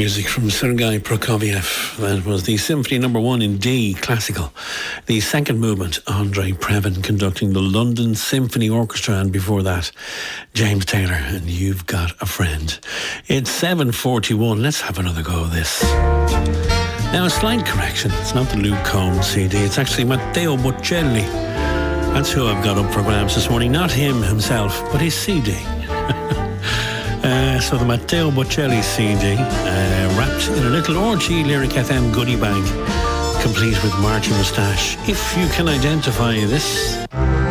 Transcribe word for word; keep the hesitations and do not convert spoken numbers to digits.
Music from Sergei Prokofiev. That was the Symphony Number One in D, classical. The second movement, Andrei Previn conducting the London Symphony Orchestra, and before that, James Taylor and You've Got a Friend. It's seven forty-one. Let's have another go of this. Now, a slight correction. It's not the Luke Combs C D. It's actually Matteo Bocelli. That's who I've got up for grabs this morning. Not him himself, but his C D. Uh, so the Matteo Bocelli C D, uh, wrapped in a little R T Lyric F M goodie bag, complete with Marching Moustache. If you can identify this...